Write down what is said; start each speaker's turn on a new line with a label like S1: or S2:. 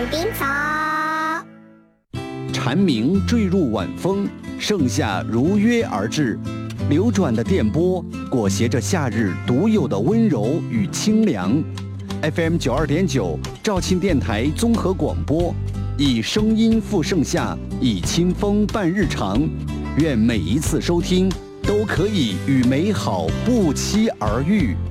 S1: 冰草。
S2: 蝉鸣坠入晚风，盛夏如约而至。流转的电波裹挟着夏日独有的温柔与清凉。FM 92.9肇庆电台综合广播，以声音赴盛夏，以清风伴日常。愿每一次收听都可以与美好不期而遇。